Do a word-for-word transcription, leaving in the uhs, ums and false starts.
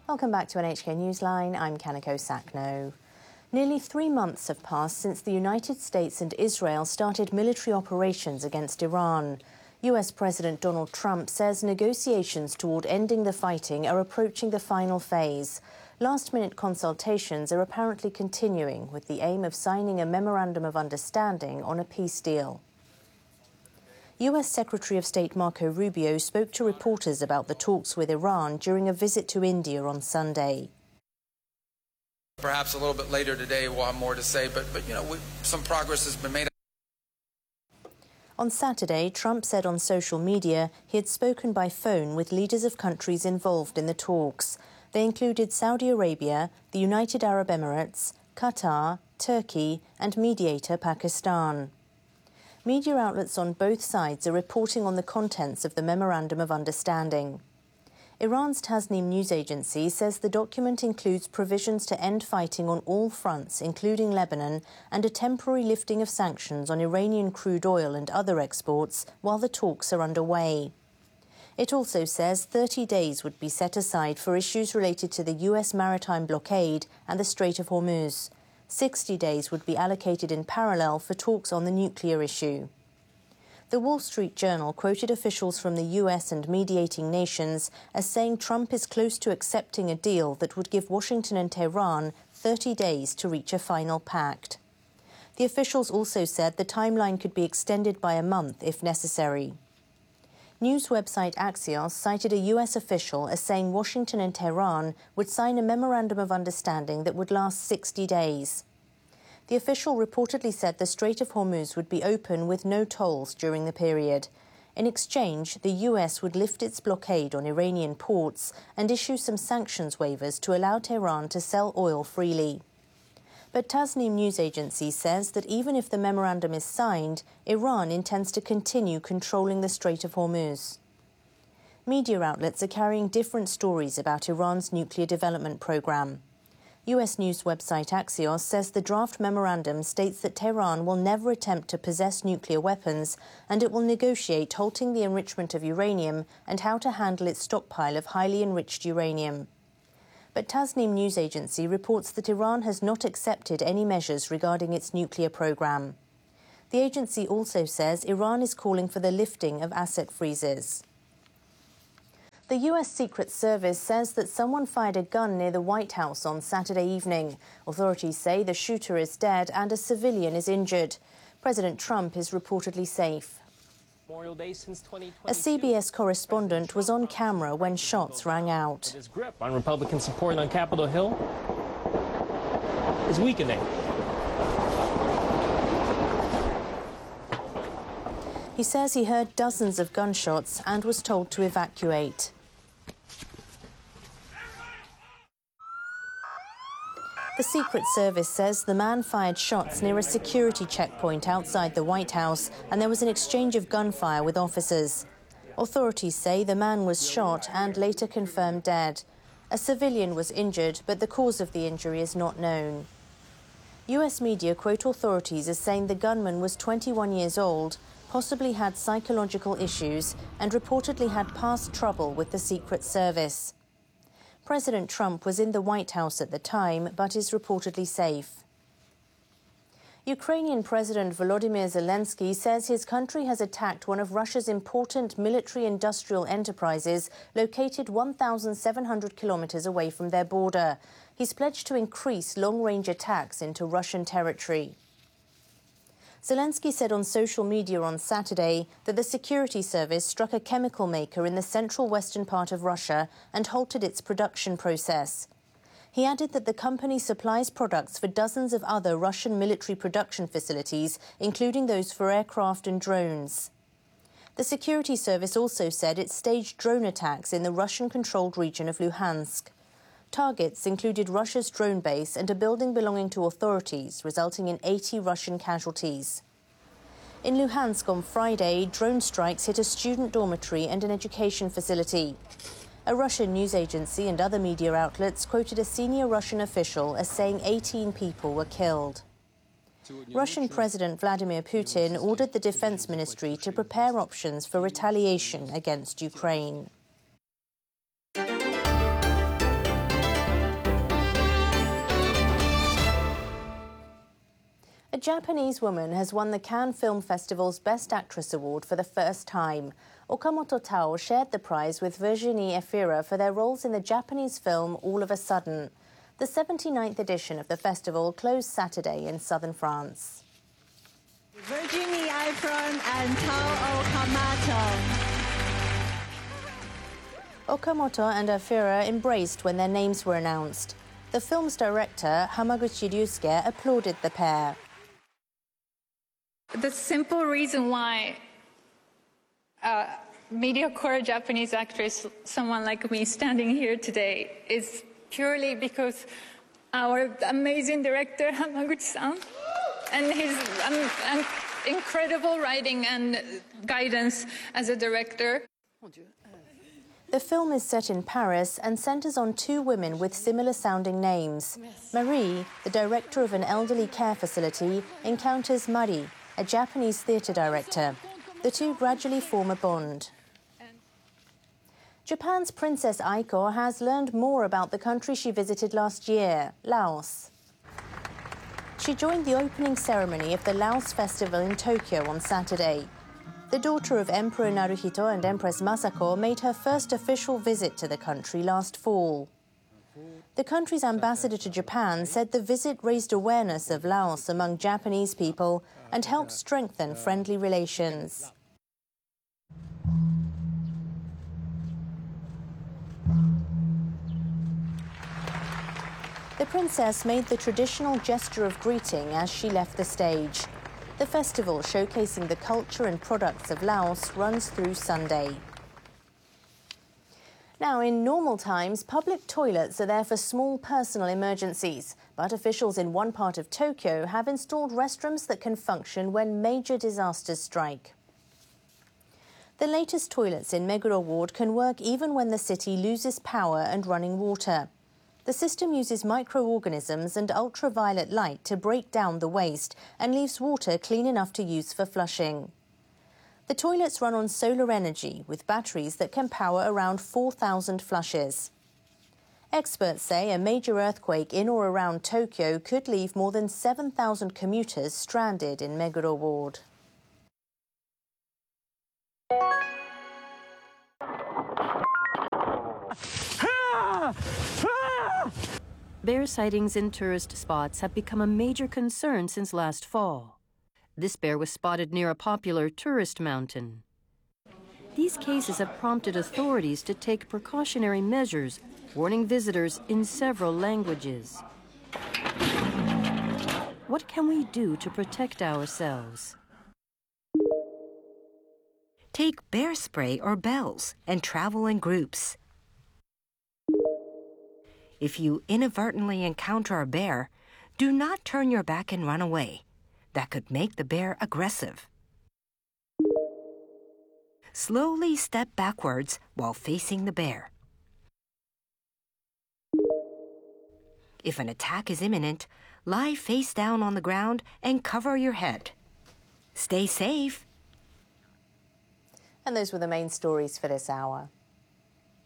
Welcome back to N H K Newsline. I'm Kanako Sakno. Nearly three months have passed since the United States and Israel started military operations against Iran. U S President Donald Trump says negotiations toward ending the fighting are approaching the final phase. Last-minute consultations are apparently continuing with the aim of signing a memorandum of understanding on a peace deal. U S Secretary of State Marco Rubio spoke to reporters about the talks with Iran during a visit to India on Sunday. Perhaps a little bit later today we'll have more to say, but, but you know, we, some progress has been made. On Saturday, Trump said on social media he had spoken by phone with leaders of countries involved in the talks. They included Saudi Arabia, the United Arab Emirates, Qatar, Turkey, and mediator Pakistan. Media outlets on both sides are reporting on the contents of the Memorandum of Understanding. Iran's Tasnim news agency says the document includes provisions to end fighting on all fronts, including Lebanon, and a temporary lifting of sanctions on Iranian crude oil and other exports while the talks are underway. It also says thirty days would be set aside for issues related to the U S maritime blockade and the Strait of Hormuz. sixty days would be allocated in parallel for talks on the nuclear issue. The Wall Street Journal quoted officials from the U S and mediating nations as saying Trump is close to accepting a deal that would give Washington and Tehran thirty days to reach a final pact. The officials also said the timeline could be extended by a month if necessary. News website Axios cited a U S official as saying Washington and Tehran would sign a memorandum of understanding that would last sixty days. The official reportedly said the Strait of Hormuz would be open with no tolls during the period. In exchange, the U S would lift its blockade on Iranian ports and issue some sanctions waivers to allow Tehran to sell oil freely. But Tasnim news agency says that even if the memorandum is signed, Iran intends to continue controlling the Strait of Hormuz. Media outlets are carrying different stories about Iran's nuclear development program. U S news website Axios says the draft memorandum states that Tehran will never attempt to possess nuclear weapons and it will negotiate halting the enrichment of uranium and how to handle its stockpile of highly enriched uranium. But Tasnim news agency reports that Iran has not accepted any measures regarding its nuclear program. The agency also says Iran is calling for the lifting of asset freezes. The U S Secret Service says that someone fired a gun near the White House on Saturday evening. Authorities say the shooter is dead and a civilian is injured. President Trump is reportedly safe. A C B S correspondent was on camera when shots rang out. His grip on Republican support on Capitol Hill is weakening. He says he heard dozens of gunshots and was told to evacuate. The Secret Service says the man fired shots near a security checkpoint outside the White House and there was an exchange of gunfire with officers. Authorities say the man was shot and later confirmed dead. A civilian was injured, but the cause of the injury is not known. U S media quote authorities as saying the gunman was twenty-one years old, possibly had psychological issues, and reportedly had past trouble with the Secret Service. President Trump was in the White House at the time, but is reportedly safe. Ukrainian President Volodymyr Zelensky says his country has attacked one of Russia's important military-industrial enterprises located one thousand seven hundred kilometers away from their border. He's pledged to increase long-range attacks into Russian territory. Zelensky said on social media on Saturday that the security service struck a chemical maker in the central western part of Russia and halted its production process. He added that the company supplies products for dozens of other Russian military production facilities, including those for aircraft and drones. The security service also said it staged drone attacks in the Russian-controlled region of Luhansk. Targets included Russia's drone base and a building belonging to authorities, resulting in eighty Russian casualties. In Luhansk on Friday, drone strikes hit a student dormitory and an education facility. A Russian news agency and other media outlets quoted a senior Russian official as saying eighteen people were killed. Russian President Vladimir Putin ordered the Defense Ministry to prepare options for retaliation against Ukraine. Japanese woman has won the Cannes Film Festival's Best Actress Award for the first time. Okamoto Tao shared the prize with Virginie Efira for their roles in the Japanese film All of a Sudden. The seventy-ninth edition of the festival closed Saturday in southern France. Virginie Efira and Tao Okamoto. Okamoto and Efira embraced when their names were announced. The film's director, Hamaguchi Ryusuke, applauded the pair. The simple reason why a mediocre Japanese actress, someone like me standing here today, is purely because our amazing director, Hamaguchi-san, and his um, um, incredible writing and guidance as a director. The film is set in Paris and centres on two women with similar-sounding names. Marie, the director of an elderly care facility, encounters Mari, a Japanese theatre director. The two gradually form a bond. Japan's Princess Aiko has learned more about the country she visited last year, Laos. She joined the opening ceremony of the Laos Festival in Tokyo on Saturday. The daughter of Emperor Naruhito and Empress Masako made her first official visit to the country last fall. The country's ambassador to Japan said the visit raised awareness of Laos among Japanese people and helped strengthen friendly relations. The princess made the traditional gesture of greeting as she left the stage. The festival, showcasing the culture and products of Laos, runs through Sunday. Now, in normal times, public toilets are there for small personal emergencies, but officials in one part of Tokyo have installed restrooms that can function when major disasters strike. The latest toilets in Meguro Ward can work even when the city loses power and running water. The system uses microorganisms and ultraviolet light to break down the waste and leaves water clean enough to use for flushing. The toilets run on solar energy with batteries that can power around four thousand flushes. Experts say a major earthquake in or around Tokyo could leave more than seven thousand commuters stranded in Meguro Ward. Bear sightings in tourist spots have become a major concern since last fall. This bear was spotted near a popular tourist mountain. These cases have prompted authorities to take precautionary measures, warning visitors in several languages. What can we do to protect ourselves? Take bear spray or bells and travel in groups. If you inadvertently encounter a bear, do not turn your back and run away. That could make the bear aggressive. Slowly step backwards while facing the bear. If an attack is imminent, lie face down on the ground and cover your head. Stay safe. And those were the main stories for this hour.